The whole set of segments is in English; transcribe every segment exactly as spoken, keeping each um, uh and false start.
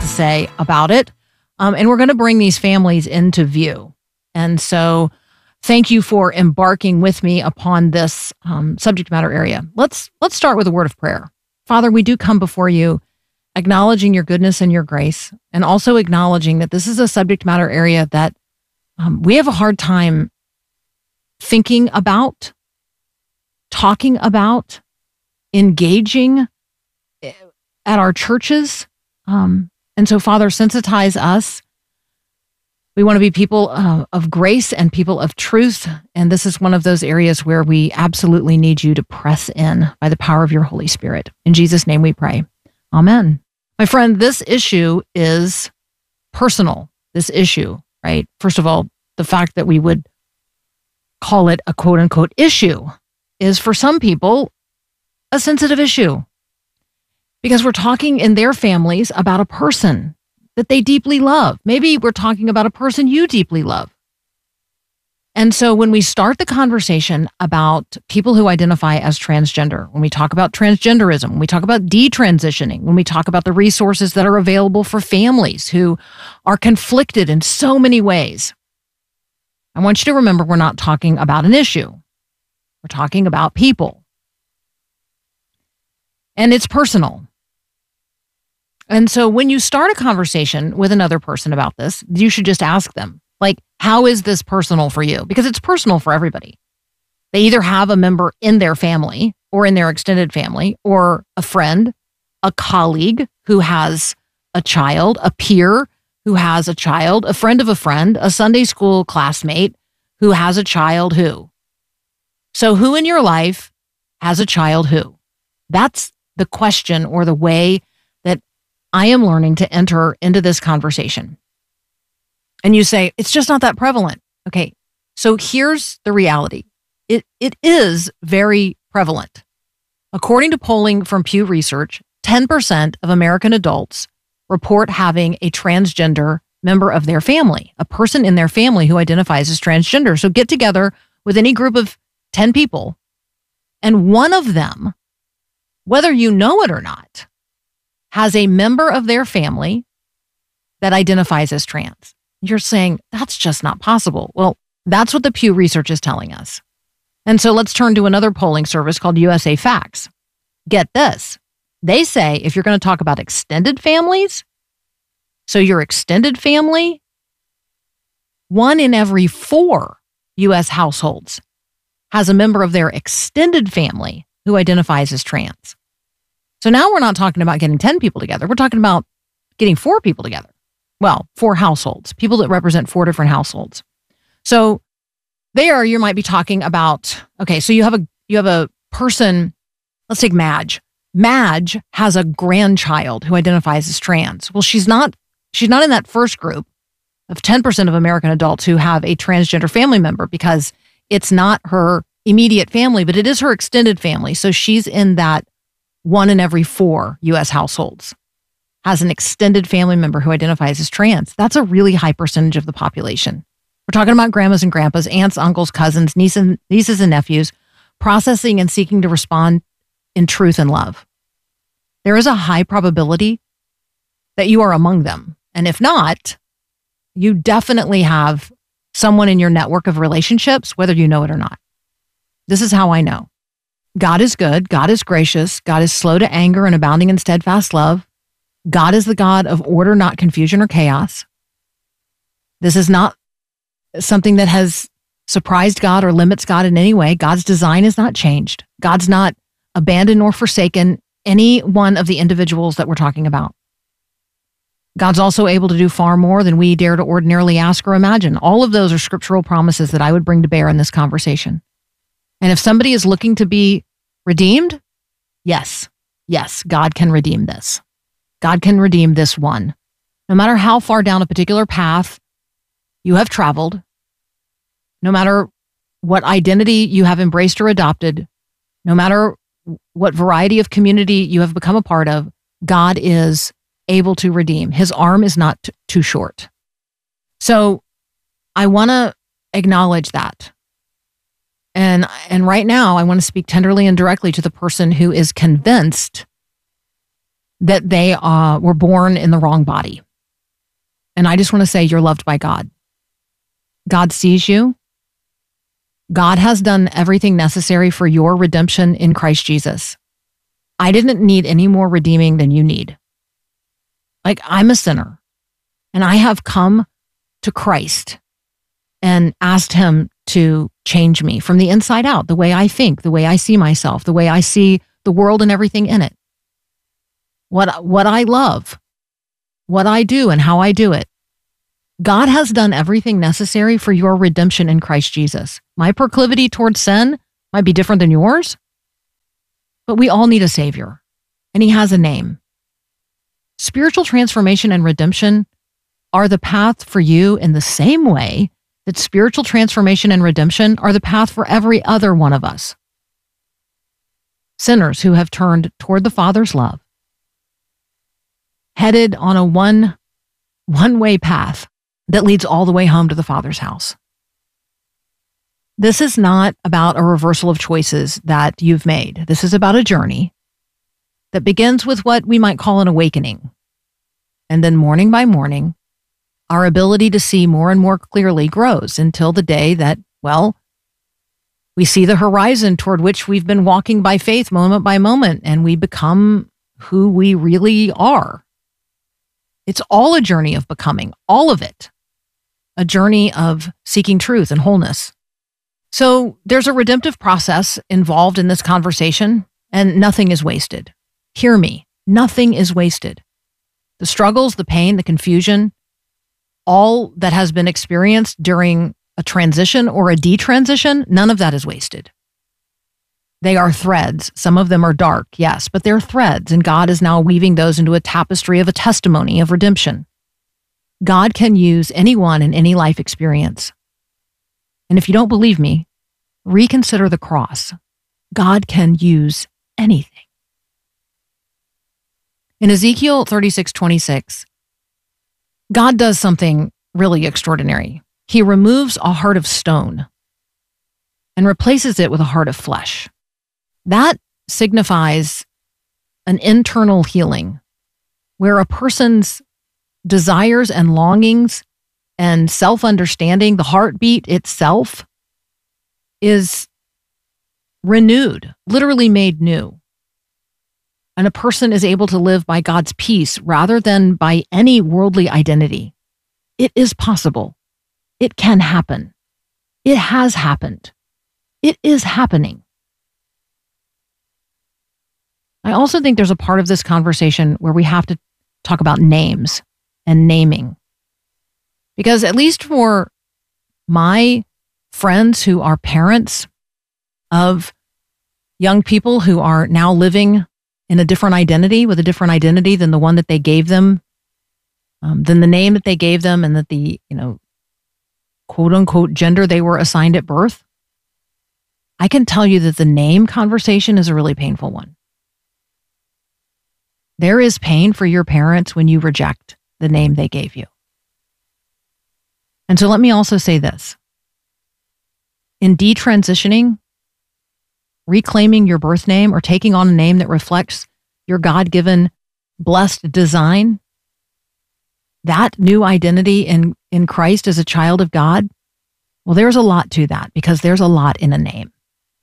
to say about it. Um, and we're going to bring these families into view. And so thank you for embarking with me upon this um, subject matter area. Let's let's start with a word of prayer. Father, we do come before you acknowledging your goodness and your grace, and also acknowledging that this is a subject matter area that um, we have a hard time thinking about, talking about, engaging at our churches. Um, and so, Father, sensitize us. We want to be people uh, of grace and people of truth. And this is one of those areas where we absolutely need you to press in by the power of your Holy Spirit. In Jesus' name we pray. Amen. My friend, this issue is personal, this issue, right? First of all, the fact that we would call it a quote unquote issue is for some people a sensitive issue, because we're talking in their families about a person that they deeply love. Maybe we're talking about a person you deeply love. And so when we start the conversation about people who identify as transgender, when we talk about transgenderism, when we talk about detransitioning, when we talk about the resources that are available for families who are conflicted in so many ways, I want you to remember we're not talking about an issue. We're talking about people. And it's personal. And so when you start a conversation with another person about this, you should just ask them, like, how is this personal for you? Because it's personal for everybody. They either have a member in their family or in their extended family, or a friend, a colleague who has a child, a peer who has a child, a friend of a friend, a Sunday school classmate who has a child who. So who in your life has a child who? That's the question, or the way that I am learning to enter into this conversation. And you say, it's just not that prevalent. Okay, so here's the reality. It It is very prevalent. According to polling from Pew Research, ten percent of American adults report having a transgender member of their family, a person in their family who identifies as transgender. So get together with any group of ten people, and one of them, whether you know it or not, has a member of their family that identifies as trans. You're saying, that's just not possible. Well, that's what the Pew Research is telling us. And so let's turn to another polling service called U S A Facts. Get this. They say if you're going to talk about extended families, so your extended family, one in every four U S households has a member of their extended family who identifies as trans. So now we're not talking about getting ten people together. We're talking about getting four people together. Well, four households, people that represent four different households. So there you might be talking about, okay, so you have a you have a person, let's take Madge. Madge has a grandchild who identifies as trans. Well, she's not she's not in that first group of ten percent of American adults who have a transgender family member, because it's not her immediate family, but it is her extended family. So she's in that one in every four U S households has an extended family member who identifies as trans. That's a really high percentage of the population. We're talking about grandmas and grandpas, aunts, uncles, cousins, nieces, nieces and nephews, processing and seeking to respond in truth and love. There is a high probability that you are among them. And if not, you definitely have someone in your network of relationships, whether you know it or not. This is how I know. God is good. God is gracious. God is slow to anger and abounding in steadfast love. God is the God of order, not confusion or chaos. This is not something that has surprised God or limits God in any way. God's design is not changed. God's not abandoned nor forsaken any one of the individuals that we're talking about. God's also able to do far more than we dare to ordinarily ask or imagine. All of those are scriptural promises that I would bring to bear in this conversation. And if somebody is looking to be redeemed, yes, yes, God can redeem this. God can redeem this one. No matter how far down a particular path you have traveled, no matter what identity you have embraced or adopted, no matter what variety of community you have become a part of, God is able to redeem. His arm is not t- too short. So I want to acknowledge that. And, and right now, I want to speak tenderly and directly to the person who is convinced that they uh, were born in the wrong body. And I just want to say you're loved by God. God sees you. God has done everything necessary for your redemption in Christ Jesus. I didn't need any more redeeming than you need. Like, I'm a sinner, and I have come to Christ and asked him to change me from the inside out, the way I think, the way I see myself, the way I see the world and everything in it. What, what I love, what I do and how I do it. God has done everything necessary for your redemption in Christ Jesus. My proclivity towards sin might be different than yours, but we all need a Savior, and he has a name. Spiritual transformation and redemption are the path for you in the same way that spiritual transformation and redemption are the path for every other one of us. Sinners who have turned toward the Father's love, headed on a one, one-way path that leads all the way home to the Father's house. This is not about a reversal of choices that you've made. This is about a journey that begins with what we might call an awakening. And then morning by morning, our ability to see more and more clearly grows until the day that, well, we see the horizon toward which we've been walking by faith moment by moment, and we become who we really are. It's all a journey of becoming, all of it. A journey of seeking truth and wholeness. So there's a redemptive process involved in this conversation, and nothing is wasted. Hear me, nothing is wasted. The struggles, the pain, the confusion, all that has been experienced during a transition or a detransition, none of that is wasted. They are threads. Some of them are dark, yes, but they're threads, and God is now weaving those into a tapestry of a testimony of redemption. God can use anyone in any life experience. And if you don't believe me, reconsider the cross. God can use anything. In Ezekiel thirty-six twenty-six, God does something really extraordinary. He removes a heart of stone and replaces it with a heart of flesh. That signifies an internal healing where a person's desires and longings and self-understanding, the heartbeat itself, is renewed, literally made new. And a person is able to live by God's peace rather than by any worldly identity. It is possible. It can happen. It has happened. It is happening. I also think there's a part of this conversation where we have to talk about names and naming. Because at least for my friends who are parents of young people who are now living in a different identity, with a different identity than the one that they gave them, um, than the name that they gave them, and that the, you know, quote unquote gender they were assigned at birth, I can tell you that the name conversation is a really painful one. There is pain for your parents when you reject the name they gave you. And so let me also say this. In detransitioning, reclaiming your birth name or taking on a name that reflects your God-given blessed design, that new identity in, in Christ as a child of God, well, there's a lot to that because there's a lot in a name.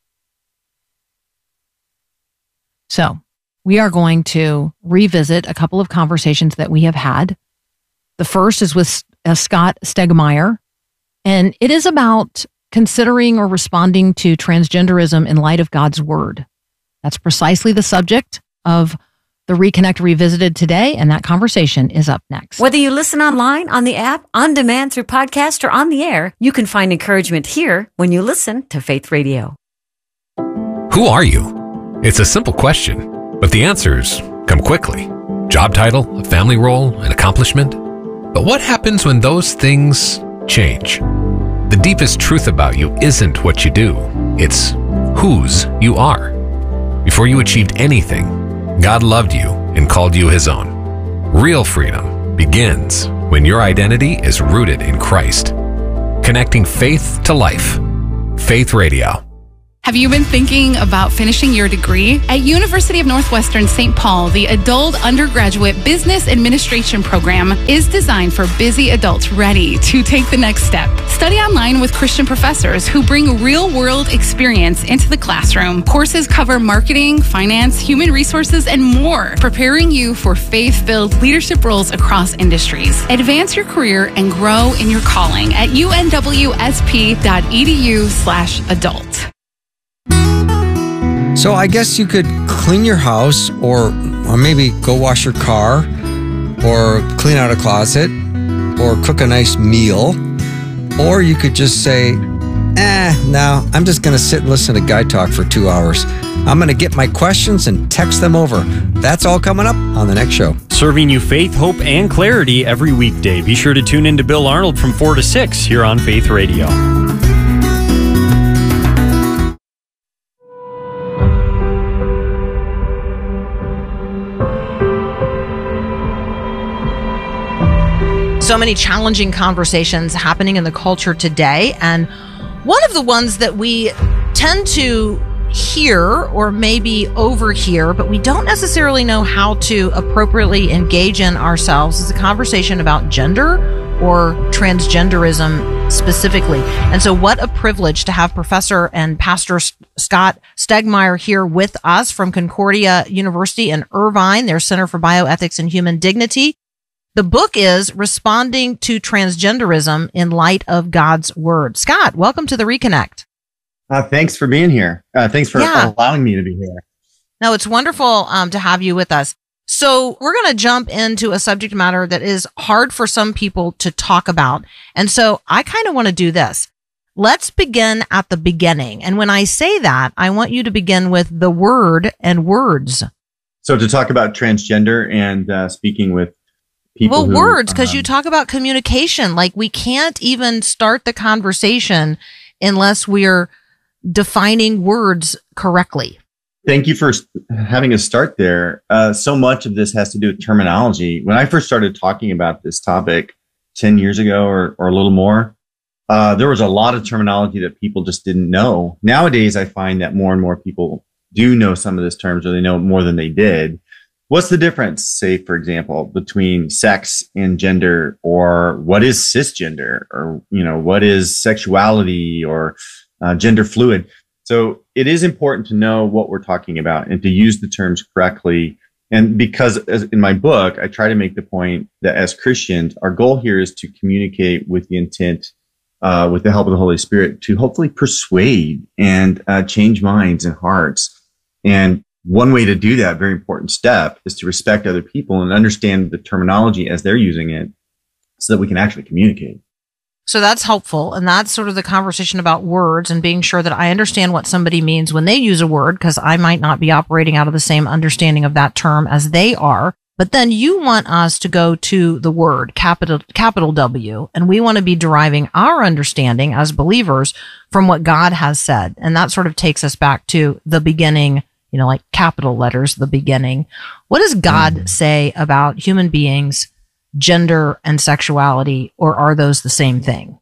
So we are going to revisit a couple of conversations that we have had. The first is with uh, Scott Stegmeyer, and it is about considering or responding to transgenderism in light of God's word. That's precisely the subject of the Reconnect Revisited today, and that conversation is up next. Whether you listen online, on the app, on demand through podcast, or on the air, you can find encouragement here when you listen to Faith Radio. Who are you? It's a simple question, but the answers come quickly. Job title, a family role, an accomplishment. But what happens when those things change? The deepest truth about you isn't what you do. It's whose you are. Before you achieved anything, God loved you and called you his own. Real freedom begins when your identity is rooted in Christ. Connecting faith to life. Faith Radio. Have you been thinking about finishing your degree? At University of Northwestern Saint Paul, the Adult Undergraduate Business Administration program is designed for busy adults ready to take the next step. Study online with Christian professors who bring real-world experience into the classroom. Courses cover marketing, finance, human resources, and more, preparing you for faith-filled leadership roles across industries. Advance your career and grow in your calling at unwsp.edu slash adult. So I guess you could clean your house or, or maybe go wash your car or clean out a closet or cook a nice meal. Or you could just say, eh, no, I'm just going to sit and listen to Guy Talk for two hours. I'm going to get my questions and text them over. That's all coming up on the next show. Serving you faith, hope, and clarity every weekday. Be sure to tune in to Bill Arnold from four to six here on Faith Radio. So many challenging conversations happening in the culture today. And one of the ones that we tend to hear or maybe overhear, but we don't necessarily know how to appropriately engage in ourselves is a conversation about gender or transgenderism specifically. And so what a privilege to have Professor and Pastor Scott Stegmeyer here with us from Concordia University in Irvine, their Center for Bioethics and Human Dignity. The book is Responding to Transgenderism in Light of God's Word. Scott, welcome to the Reconnect. Uh, thanks for being here. Uh, thanks for yeah. allowing me to be here. No, it's wonderful um, to have you with us. So we're going to jump into a subject matter that is hard for some people to talk about. And so I kind of want to do this. Let's begin at the beginning. And when I say that, I want you to begin with the word and words. So to talk about transgender and uh, speaking with Well, who, words, because um, you talk about communication. Like we can't even start the conversation unless we're defining words correctly. Thank you for having us start there. Uh, so much of this has to do with terminology. When I first started talking about this topic ten years ago or, or a little more, uh, there was a lot of terminology that people just didn't know. Nowadays, I find that more and more people do know some of these terms, or they know more than they did. What's the difference, say, for example, between sex and gender, or what is cisgender, or, you know, what is sexuality or uh, gender fluid? So it is important to know what we're talking about and to use the terms correctly. And because as in my book, I try to make the point that as Christians, our goal here is to communicate with the intent, uh, with the help of the Holy Spirit, to hopefully persuade and uh, change minds and hearts. And one way to do that, very important step, is to respect other people and understand the terminology as they're using it so that we can actually communicate. So that's helpful. And that's sort of the conversation about words and being sure that I understand what somebody means when they use a word, because I might not be operating out of the same understanding of that term as they are. But then you want us to go to the word, capital, capital W, and we want to be deriving our understanding as believers from what God has said. And that sort of takes us back to the beginning, you know, like capital letters, the beginning. What does God mm. say about human beings, gender and sexuality, or are those the same thing?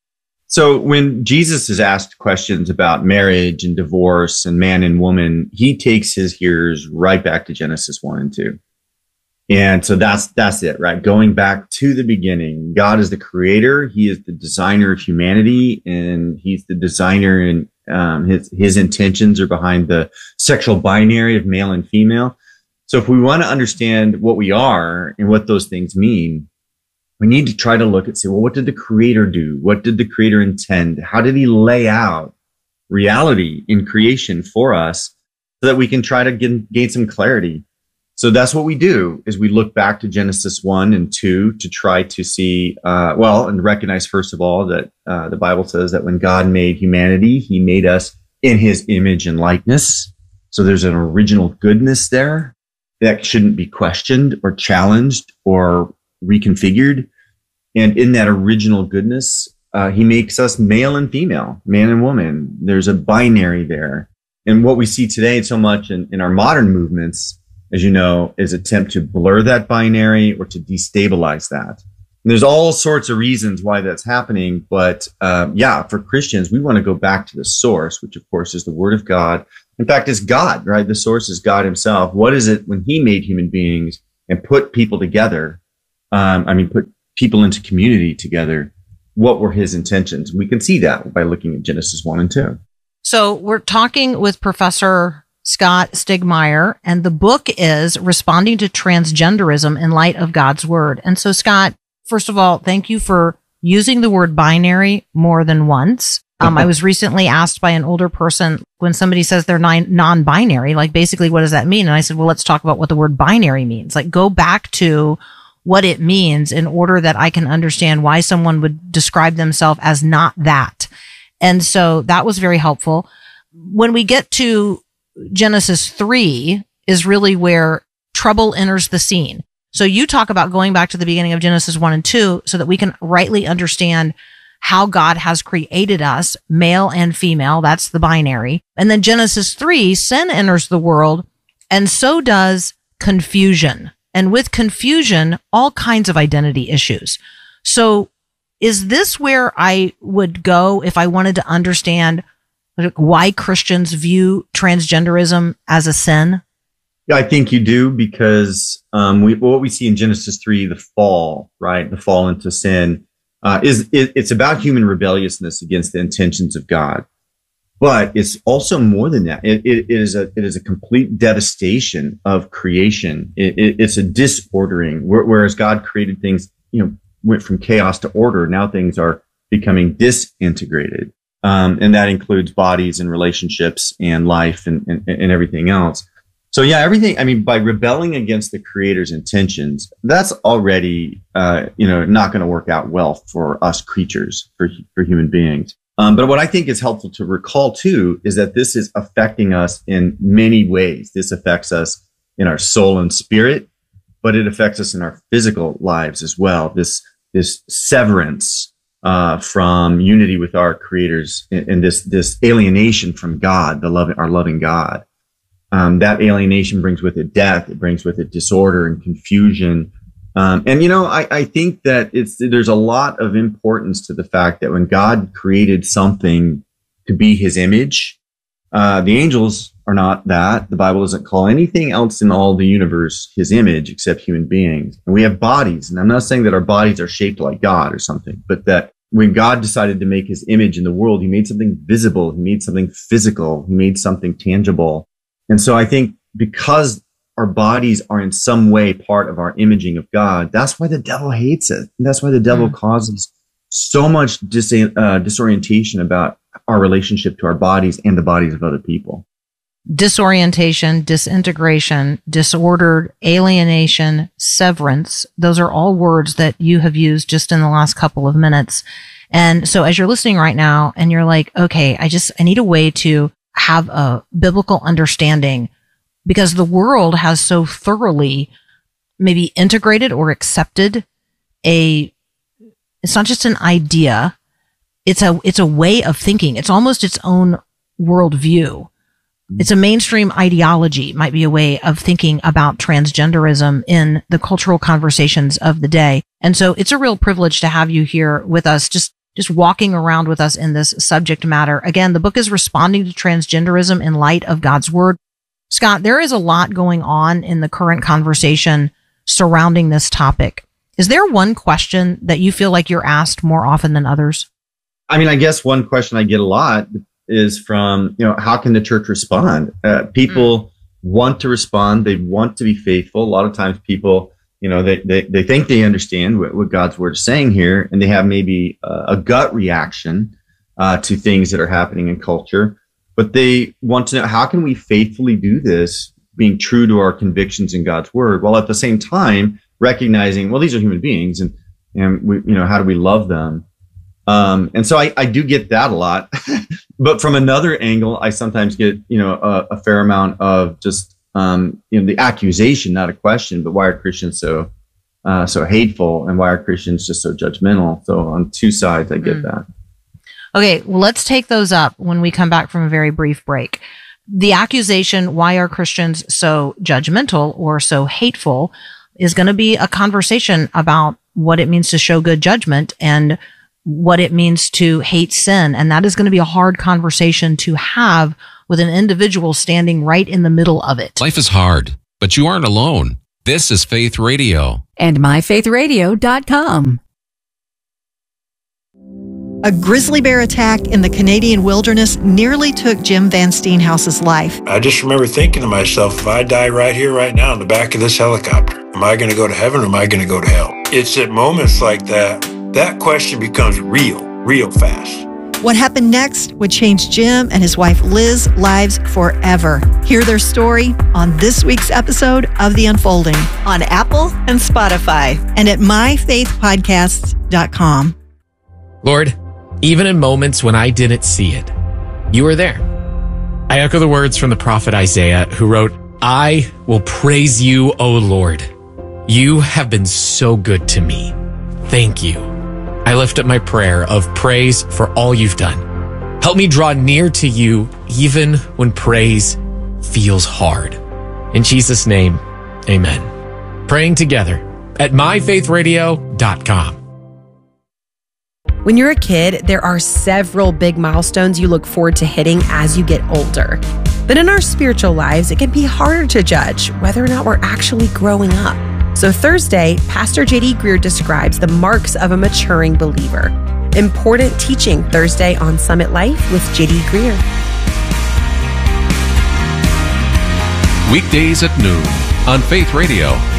So when Jesus is asked questions about marriage and divorce and man and woman, he takes his hearers right back to Genesis one and two. And so that's, that's it, right? Going back to the beginning. God is the creator. He is the designer of humanity, and he's the designer, and um, his, his intentions are behind the sexual binary of male and female. So if we want to understand what we are and what those things mean, we need to try to look and say, well, what did the creator do? What did the creator intend? How did he lay out reality in creation for us so that we can try to gain, gain some clarity? So that's what we do, is we look back to Genesis one and two to try to see, uh, well, and recognize, first of all, that uh, the Bible says that when God made humanity, he made us in his image and likeness. So there's an original goodness there that shouldn't be questioned or challenged or reconfigured. And in that original goodness, uh, he makes us male and female, man and woman. There's a binary there. And what we see today so much in, in our modern movements, as you know, is attempt to blur that binary or to destabilize that. And there's all sorts of reasons why that's happening. But um, yeah, for Christians, we want to go back to the source, which of course is the Word of God. In fact, it's God, right? The source is God himself. What is it when he made human beings and put people together? Um, I mean, put people into community together. What were his intentions? We can see that by looking at Genesis one and two. So we're talking with Professor Scott Stegmeyer, and the book is Responding to Transgenderism in Light of God's Word. And so, Scott, first of all, thank you for using the word binary more than once. Um, I was recently asked by an older person, when somebody says they're non- non-binary, like basically what does that mean? And I said, well, let's talk about what the word binary means. Like go back to what it means in order that I can understand why someone would describe themselves as not that. And so that was very helpful. When we get to Genesis three is really where trouble enters the scene. So you talk about going back to the beginning of Genesis one and two so that we can rightly understand how God has created us, male and female. That's the binary. And then Genesis three, sin enters the world, and so does confusion. And with confusion, all kinds of identity issues. So is this where I would go if I wanted to understand why Christians view transgenderism as a sin? Yeah, I think you do, because um, we, what we see in Genesis three, the fall, right, the fall into sin, uh, is it, it's about human rebelliousness against the intentions of God. But it's also more than that. It, it, it is a it is a complete devastation of creation. It, it, it's a disordering. Whereas God created things, you know, went from chaos to order. Now things are becoming disintegrated, um, and that includes bodies and relationships and life and, and and everything else. So yeah, everything. I mean, by rebelling against the Creator's intentions, that's already uh, you know not going to work out well for us creatures, for for human beings. Um, but what I think is helpful to recall, too, is that this is affecting us in many ways. This affects us in our soul and spirit, but it affects us in our physical lives as well. This this severance uh, from unity with our creators and, and this this alienation from God, the loving, our loving God. Um, that alienation brings with it death. It brings with it disorder and confusion. Um, and, you know, I, I think that it's there's a lot of importance to the fact that when God created something to be his image, uh, the angels are not that. The Bible doesn't call anything else in all the universe his image except human beings. And we have bodies. And I'm not saying that our bodies are shaped like God or something, but that when God decided to make his image in the world, he made something visible. He made something physical. He made something tangible. And so I think because our bodies are in some way part of our imaging of God, that's why the devil hates it. And that's why the devil mm. causes so much dis- uh, disorientation about our relationship to our bodies and the bodies of other people. Disorientation, disintegration, disordered, alienation, severance. Those are all words that you have used just in the last couple of minutes. And so as you're listening right now and you're like, okay, I just, I need a way to have a biblical understanding, because the world has so thoroughly maybe integrated or accepted a, it's not just an idea, it's a, it's a way of thinking. It's almost its own worldview. It's a mainstream ideology, might be a way of thinking about transgenderism in the cultural conversations of the day. And so it's a real privilege to have you here with us, just, just walking around with us in this subject matter. Again, the book is Responding to Transgenderism in Light of God's Word. Scott, there is a lot going on in the current conversation surrounding this topic. Is there one question that you feel like you're asked more often than others? I mean, I guess one question I get a lot is from, you know, how can the church respond? Uh, people mm. want to respond. They want to be faithful. A lot of times people, you know, they, they, they think they understand what, what God's word is saying here, and they have maybe a, a gut reaction uh, to things that are happening in culture. But they want to know, how can we faithfully do this, being true to our convictions in God's word, while at the same time recognizing, well, these are human beings, and, and we, you know, how do we love them? Um, and so I, I do get that a lot. But from another angle, I sometimes get, you know, a, a fair amount of just, um, you know, the accusation, not a question, but why are Christians so, uh, so hateful, and why are Christians just so judgmental? So on two sides, I get mm. that. Okay, well, let's take those up when we come back from a very brief break. The accusation, why are Christians so judgmental or so hateful, is going to be a conversation about what it means to show good judgment and what it means to hate sin. And that is going to be a hard conversation to have with an individual standing right in the middle of it. Life is hard, but you aren't alone. This is Faith Radio. And my faith radio dot com. A grizzly bear attack in the Canadian wilderness nearly took Jim Van Steenhouse's life. I just remember thinking to myself, if I die right here, right now, in the back of this helicopter, am I going to go to heaven or am I going to go to hell? It's at moments like that, that question becomes real, real fast. What happened next would change Jim and his wife Liz's lives forever. Hear their story on this week's episode of The Unfolding on Apple and Spotify and at my faith podcasts dot com. Lord, even in moments when I didn't see it, you were there. I echo the words from the prophet Isaiah, who wrote, I will praise you, O Lord. You have been so good to me. Thank you. I lift up my prayer of praise for all you've done. Help me draw near to you even when praise feels hard. In Jesus' name, amen. Praying together at my faith radio dot com. When you're a kid, there are several big milestones you look forward to hitting as you get older. But in our spiritual lives, it can be harder to judge whether or not we're actually growing up. So Thursday, Pastor J D Greear describes the marks of a maturing believer. Important teaching Thursday on Summit Life with J D Greear. Weekdays at noon on Faith Radio.